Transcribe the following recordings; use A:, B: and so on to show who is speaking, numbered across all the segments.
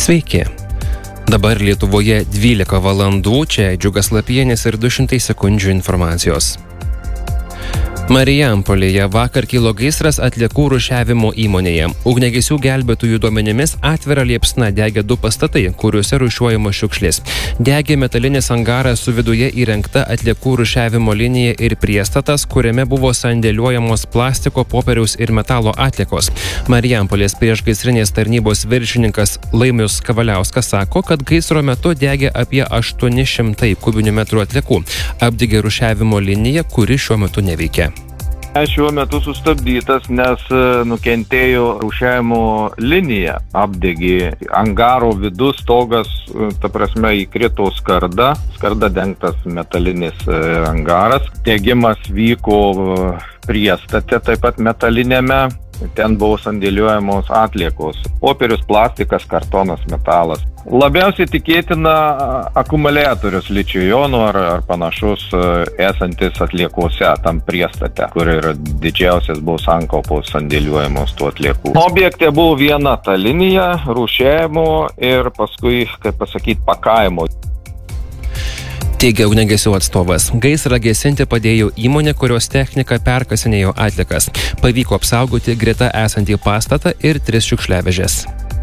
A: Sveiki. Dabar Lietuvoje 12 valandų, čia Džiugas Lapienis ir 200 sekundžių informacijos. Marijampolėje vakar kilo gaisras atliekų rūšiavimo įmonėje. Ugniagesių gelbėtojų duomenimis atvira liepsna degė 2 pastatai, kuriuose rūšiuojamos šiukšlės. Degė metalinis angaras su viduje įrengta atliekų rūšiavimo linija ir priestatas, kuriame buvo sandėliuojamos plastiko, popieriaus ir metalo atliekos. Marijampolės priešgaisrinės tarnybos viršininkas Laimius Kavaliauskas sako, kad gaisro metu degė apie 800 kubinių metrų atliekų. Apdegė rūšiavimo linija, kuri šiuo metu neveikia.
B: Šiuo metu sustabdytas, nes nukentėjo rūšiavimo linija, apdegė angaro vidus, stogas, ta prasme įkrito skarda dengtas metalinis angaras. Degimas vyko priestate, taip pat metalinėme. Ten buvo sandėliuojamos atliekos. Popierius, plastikas, kartonas, metalas. Labiausiai tikėtina akumuliatorius ličio-jonų ar panašus esantis atliekose tam priestate, kur yra didžiausias buvo sankaupos sandėliuojamos tų atliekų. Objekte buvo viena ta linija rūšiavimo ir paskui, pakavimo.
A: Teigia ugniagesių atstovas. Gaisrą gesinti padėjo įmonė, kurios technika perkasinėjo atliekas. Pavyko apsaugoti greta esantį pastatą ir 3 šiukšliavežės.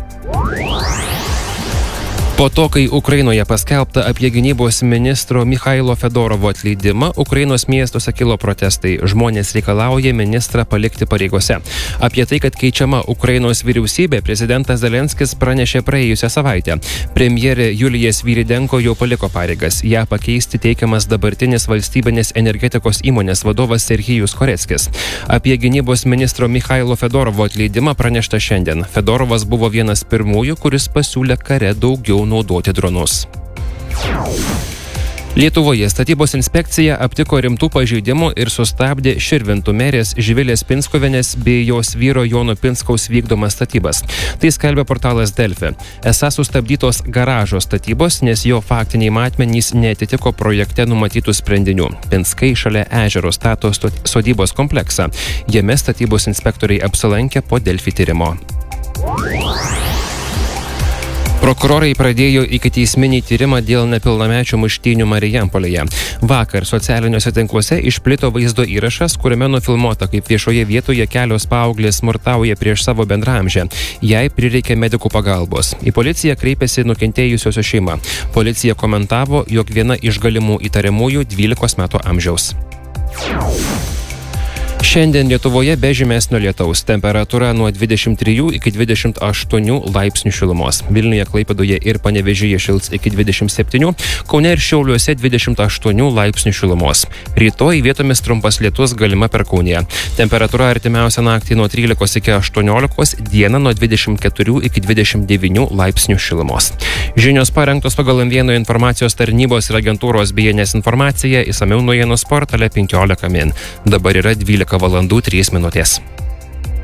A: Po to, kai Ukrainoje paskelbta apie gynybos ministro Michailo Fedorovo atleidimą, Ukrainos miestuose kilo protestai. Žmonės reikalauja ministrą palikti pareigose. Apie tai, kad keičiama Ukrainos vyriausybė, prezidentas Zelenskis pranešė praėjusią savaitę. Premjerė Julija Svyridenko jau paliko pareigas. Ją pakeisti teikiamas dabartinis valstybinės energetikos įmonės vadovas Serhijus Koreckis. Apie gynybos ministro Michailo Fedorovo atleidimą pranešta šiandien. Fedorovas buvo vienas pirmųjų, kuris pasiūlė kare daugiau naudoti dronus. Lietuvoje statybos inspekcija aptiko rimtų pažeidimų ir sustabdė Širvintų merės Živilės Pinskuvienės bei jos vyro Jono Pinskaus vykdomas statybas. Tai skelbia portalas Delfi. Esą sustabdytos garažo statybos, nes jo faktiniai matmenys neatitiko projekte numatytų sprendinių. Pinskai šalia ežero stato sodybos kompleksą. Jame statybos inspektoriai apsilankė po Delfi tyrimo. Prokurorai pradėjo ikiteisminį tyrimą dėl nepilnamečių muštynių Marijampolėje. Vakar socialiniuose tinkluose išplito vaizdo įrašas, kuriame nufilmuota, kaip viešoje vietoje kelios paauglės smurtauja prieš savo bendraamžę. Jai prireikė medikų pagalbos. Į policiją kreipėsi nukentėjusios šeima. Policija komentavo, jog viena iš galimų įtariamųjų 12 metų amžiaus. Šiandien Lietuvoje be žymesnio lietaus. Temperatūra nuo 23 iki 28 laipsnių šilumos. Vilniuje, Klaipėdoje ir Panevėžyje šils iki 27, Kaune ir Šiauliuose 28 laipsnių šilumos. Rytoj vietomis trumpas lietus galima Perkūnėje. Temperatūra artimiausią naktį nuo 13 iki 18, dieną nuo 24 iki 29 laipsnių šilumos. Žinios parengtos pagal M1 informacijos tarnybos ir agentūros BNS informaciją, išsamiau naujienų portale 15 min. Dabar yra 12 valandų 3 minutės.